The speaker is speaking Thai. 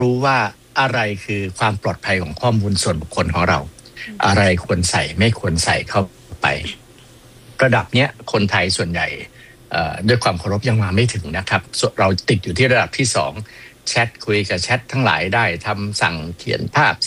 รู้ว่าอะไรคือความปลอดภัยของข้อมูลส่วนบุคคลของเราอะไรควรใส่ไม่ควรใส่เข้าไประดับเนี้ยคนไทยส่วนใหญ่ด้วยความเคารพยังมาไม่ถึงนะครับเราติดอยู่ที่ระดับที่2แชทคุยกับแชททั้งหลายได้ทำสั่งเขียนภาพ